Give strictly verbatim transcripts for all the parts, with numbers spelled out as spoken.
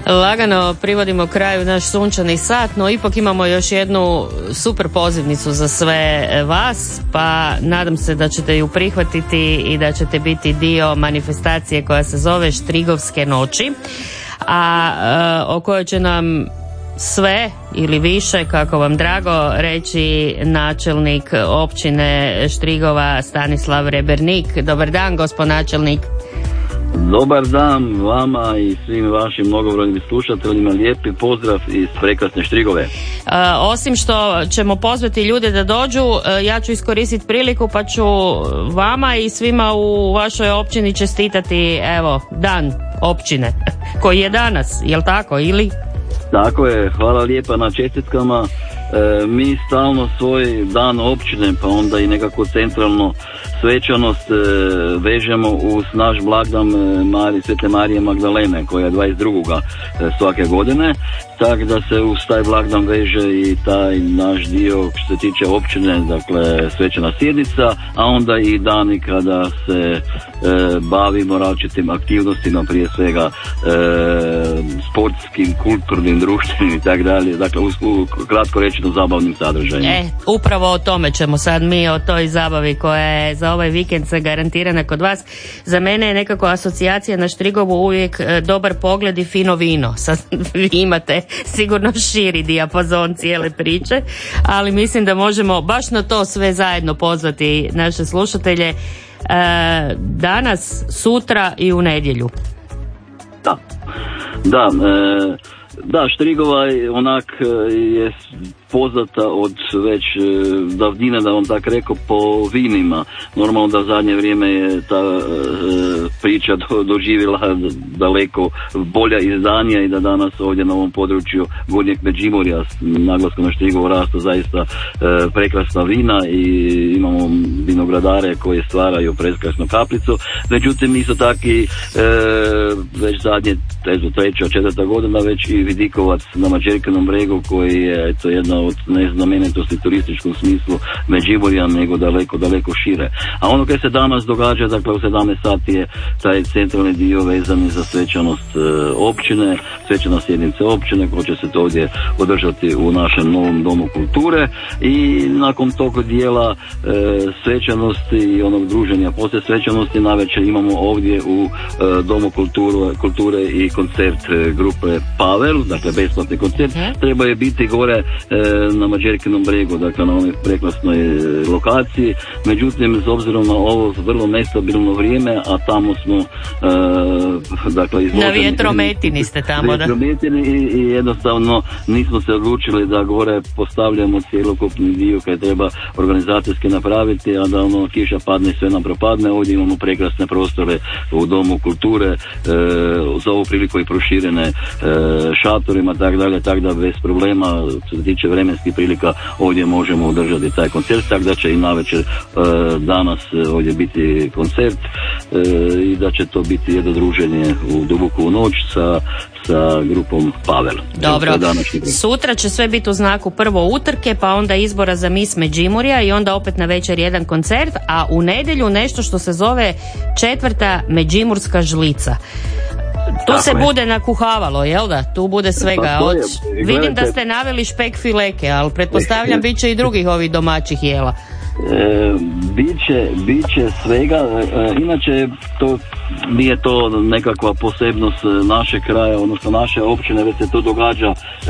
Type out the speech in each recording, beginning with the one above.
Lagano privodimo kraju naš sunčani sat, no ipak imamo još jednu super pozivnicu za sve vas, pa nadam se da ćete ju prihvatiti i da ćete biti dio manifestacije koja se zove Štrigovske noći, a e, o kojoj će nam sve ili više, kako vam drago, reći načelnik općine Štrigova Stanislav Rebernik. Dobar dan, gospod načelnik. Dobar dan vama i svim vašim mnogobrojnim slušateljima, lijepi pozdrav iz prekrasne Štrigove. E, osim što ćemo pozvati ljude da dođu, e, ja ću iskoristiti priliku pa ću vama i svima u vašoj općini čestitati, evo, dan općine koji je danas, jel tako, ili? Tako je, hvala lijepa na čestitkama. E, mi stalno svoj dan općine, pa onda i nekako centralno svečanost e, vežemo uz naš blagdan e, Mari, Svete Marije Magdalene, koja je dvadeset drugog E, svake godine, tako da se uz taj blagdan veže i taj naš dio što se tiče općine, dakle svečana sjednica, a onda i dani kada se e, bavimo različitim aktivnostima, prije svega e, sportskim, kulturnim, društvenim i tako dalje, dakle uz, u, kratko rečeno zabavnim sadržajima. E, upravo o tome ćemo sad mi, o toj zabavi koja je za ovaj vikend se garantirana kod vas. Za mene je nekako asocijacija na Štrigovu uvijek e, dobar pogled i fino vino. Sad vi imate sigurno širi dijapazon cijele priče, ali mislim da možemo baš na to sve zajedno pozvati naše slušatelje e, danas, sutra i u nedjelju. Da, da, e, da, Štrigova onak je poznata od već davnine, da vam tak rekao, po vinima. Normalno da zadnje vrijeme je ta e, priča do, doživjela daleko bolja izdanja i da danas ovdje na ovom području Gornjeg Međimurja, naglaskom na Štrigovu, rastu zaista e, prekrasna vina i imamo vinogradare koji stvaraju prekrasnu kaplicu. Međutim, isto tako i e, već zadnje, tezu, treća, četvrta godina, već i Vidikovac na Mađerikinom bregu, koji je eto jedna od neznamenitosti turističkom smislu Međimurja, nego daleko, daleko šire. A ono koje se danas događa, dakle u sedamnaest sati je taj centralni dio vezani za svečanost e, općine, svečana sjednica općine koja će se to ovdje održati u našem novom domu kulture i nakon tog dijela e, svečanosti i onog druženja poslije svečanosti navečer imamo ovdje u e, domu kulture, kulture i koncert e, grupe Pavel, dakle besplatni koncert. Treba je biti gore e, na Mađerikinom bregu, dakle na onoj prekrasnoj lokaciji. Međutim, s obzirom na ovo vrlo nestabilno vrijeme, a tamo smo e, dakle izloženi, na vjetrometini ste tamo, vjetrometini i, i jednostavno nismo se odlučili da gore postavljamo cijelokupni dio koji treba organizacijski napraviti, a da ono kiša padne sve nam propadne. Ovdje imamo prekrasne prostore u domu kulture, e, za ovu priliku i proširene e, šatorima, tak dalje, tak da bez problema što se tiče vremenskih prilika ovdje možemo održati taj koncert, tako da će i navečer e, danas ovdje biti koncert e, i da će to biti jedno druženje u duboku noć sa, sa grupom Pavel. Dobro, sutra će sve biti u znaku prvo utrke, pa onda izbora za mis Međimurja i onda opet na večer jedan koncert, a u nedjelju nešto što se zove četvrta Međimurska žlica. Tu tako se je. Bude nakuhavalo, jel da? Tu bude svega. Od... Vidim da ste naveli špek fileke, ali pretpostavljam bit će i drugih ovih domaćih jela. E, biće, biće svega, e, inače to nije to nekakva posebnost naše kraja, odnosno naše općine, već se to događa e,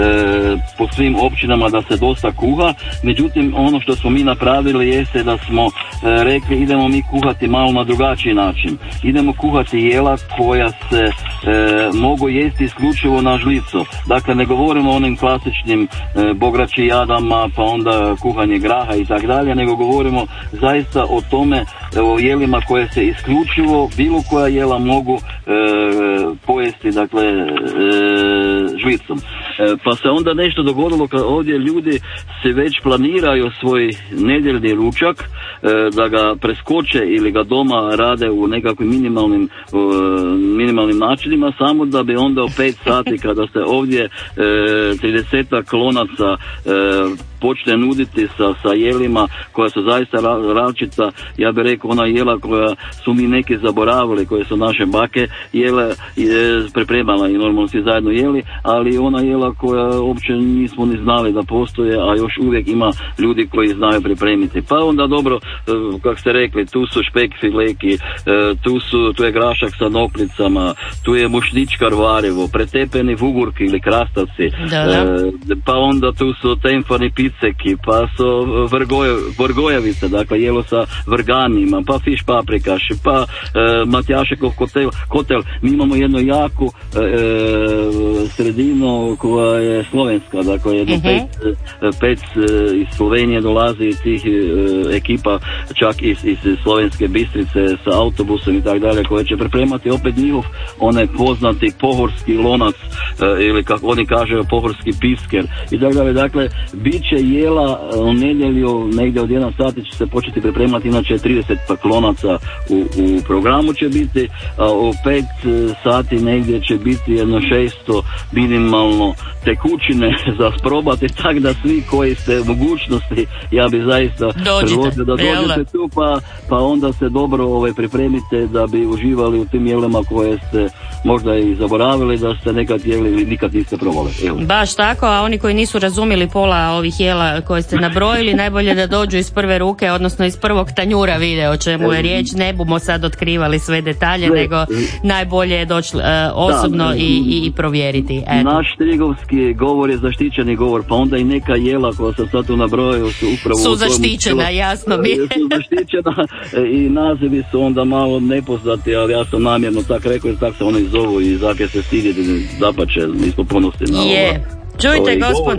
po svim općinama da se dosta kuha. Međutim, ono što smo mi napravili jeste da smo e, rekli idemo mi kuhati malo na drugačiji način. Idemo kuhati jela koja se e, mogu jesti isključivo na žlicu. Dakle, ne govorimo o onim klasičnim e, bograči jadama, pa onda kuhanje graha i tako dalje, nego govorimo zaista o tome, o jelima koje se isključivo bilo koja jela mogu e, pojesti, dakle e, žlicom. E, pa se onda nešto dogodilo kad ovdje ljudi se već planiraju svoj nedjeljni ručak, e, da ga preskoče ili ga doma rade u nekakvim minimalnim e, minimalnim načinima, samo da bi onda u pet sati kada se ovdje e, tridesetak lonaca e, počne nuditi sa, sa jelima koja su zaista ra, različita, ja bih rekao ona jela koja su mi neki zaboravili, koje su naše bake jele je pripremala i normalno svi zajedno jeli, ali ona jela koja uopće nismo ni znali da postoje, a još uvijek ima ljudi koji znaju pripremiti. Pa onda dobro, kako ste rekli, tu su špek fileki, tu, su, tu je grašak sa noklicama, tu je mušničkar varivo, pretepeni vugurki ili krastavci, da, da. Pa onda tu su tenfani piceki, pa su vrgoje, vrgojevice, dakle jelo sa vrganima, pa fiš paprikaš, pa e, Matjašekov kotel, kotel. Mi imamo jednu jaku e, sredinu koja je slovenska, dakle jedno uh-huh. pet, pet iz Slovenije dolazi tih e, ekipa, čak iz, iz Slovenske Bistrice sa autobusom i tako dalje, koje će pripremati opet njihov onaj poznati pohorski lonac e, ili kako oni kažu pohorski pisker i tako dalje. Dakle, bit će jela u nedjelju negdje od jedan sati će se početi pripremati, inače trideset klonaca u, u programu će biti, a u pet sati negdje će biti jedno šesto minimalno tekućine za sprobati, tako da svi koji ste u mogućnosti, ja bi zaista predložio da dođete tu, pa, pa onda se dobro ovaj, pripremite da bi uživali u tim jelima koje ste možda i zaboravili da ste nekad jeli ili nikad niste probali. Evo. Baš tako, a oni koji nisu razumjeli pola ovih jela koje ste nabrojili, najbolje da dođu iz prve ruke, odnosno iz prvog tanjura vide o čemu je riječ, ne bumo sad otkrivali sve detalje, ne. nego najbolje je doći uh, osobno da, i, i, i provjeriti. Eto. Naš strigovski govor je zaštićeni govor, pa onda i neka jela koja sam sad tu nabrojio su upravo su zaštićena, tomu, jasno mi. Su zaštićena i nazivi su onda malo nepoznati, ali ja sam namjerno tak rekao jer tak se oni zovu i zake se stidjeti, dapače, mi smo ponosni na ovo. Je, čujte gospod,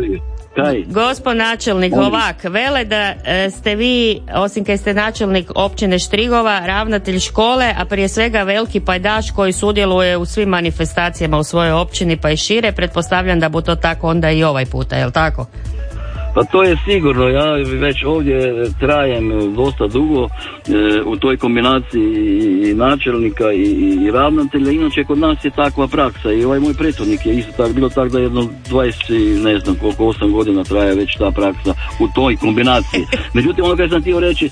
gospod načelnik, Oni. ovak, vele da e, ste vi, osim kaj ste načelnik općine Štrigova, ravnatelj škole, a prije svega veliki pajdaš koji sudjeluje u svim manifestacijama u svojoj općini pa i šire, pretpostavljam da bu to tako onda i ovaj puta, jel tako? Pa to je sigurno, ja već ovdje trajem dosta dugo e, u toj kombinaciji i načelnika i, i ravnatelja, inače kod nas je takva praksa i ovaj moj prethodnik je isto tako, bilo tako da jedno dvadeset, ne znam koliko, osam godina traje već ta praksa u toj kombinaciji. Međutim, ono kad sam htio reći, e,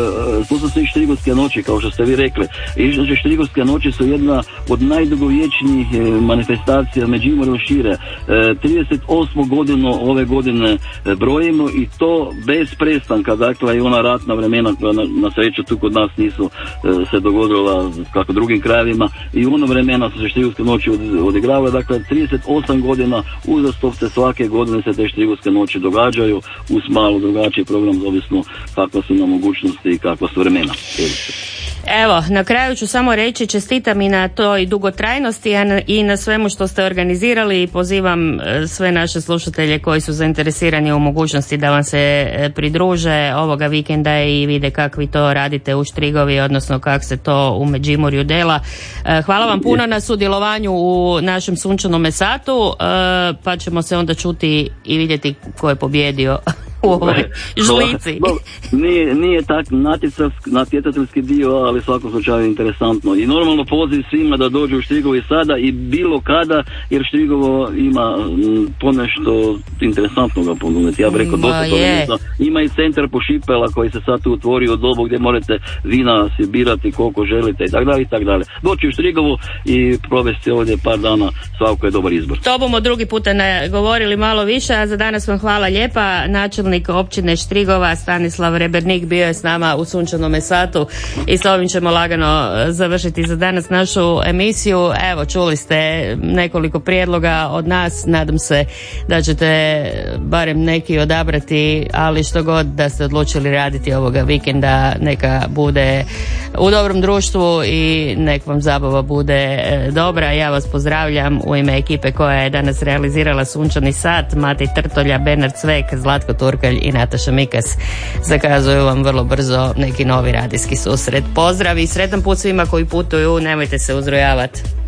to su sve Štrigovske noći, kao što ste vi rekli. I Štrigovske noći su jedna od najdugovječnijih manifestacija Međimurja šire. E, trideset osmu godinu ove godine brojimo i to bez prestanka, dakle i ona ratna vremena koja na, na sreću tu kod nas nisu e, se dogodila kako drugim krajevima i u ono vremena su se Štrigovske noći od, odigravale, dakle trideset osam godina uzastopce svake godine se te Štrigovske noći događaju uz malo drugačiji program, ovisno kakva su na mogućnosti i kakva su vremena. Evo, na kraju ću samo reći čestitam i na toj dugotrajnosti i na svemu što ste organizirali i pozivam sve naše slušatelje koji su zainteresirani u mogućnosti da vam se pridruže ovoga vikenda i vide kako vi to radite u Štrigovi, odnosno kako se to u Međimurju dela. Hvala vam puno na sudjelovanju u našem sunčanome satu, pa ćemo se onda čuti i vidjeti ko je pobjedio u ovoj žlici. Nije, nije tak natjecateljski dio, ali svako slučaju interesantno. I normalno poziv svima da dođu u Štrigovi sada i bilo kada, jer Štrigovo ima m, ponešto interesantno ga ponuditi. Ja bih rekao, dosta toga. Ima i centar Pošipela koji se sad tu otvorio u dobu gdje možete vina si birati koliko želite i tako dalje i tako dalje. Doći u Štrigovu i provesti ovdje par dana, svako je dobar izbor. To bomo drugi puta ne govorili malo više, a za danas vam hvala lijepa. Načelnik općine Štrigova Stanislav Rebernik bio je s nama u sunčanome satu i s ovim ćemo lagano završiti za danas našu emisiju. Evo, čuli ste nekoliko prijedloga od nas, nadam se da ćete barem neki odabrati, ali što god da ste odlučili raditi ovoga vikenda, neka bude u dobrom društvu i nek vam zabava bude dobra. Ja vas pozdravljam u ime ekipe koja je danas realizirala sunčani sat, Matej Trtolja, Bernard Cvek, Zlatko Turkalj i Nataša Mikas. Zakazuju vam vrlo brzo neki novi radijski susret. Pozdrav i sretan put svima koji putuju, nemojte se uzrujavati.